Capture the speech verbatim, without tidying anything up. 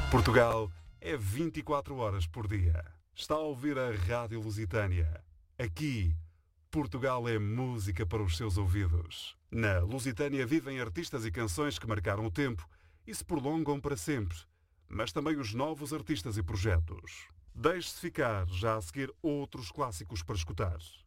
Portugal é vinte e quatro horas por dia. Está a ouvir a Rádio Lusitânia. Aqui, Portugal é música para os seus ouvidos. Na Lusitânia vivem artistas e canções que marcaram o tempo e se prolongam para sempre, mas também os novos artistas e projetos. Deixe-se ficar já a seguir outros clássicos para escutar.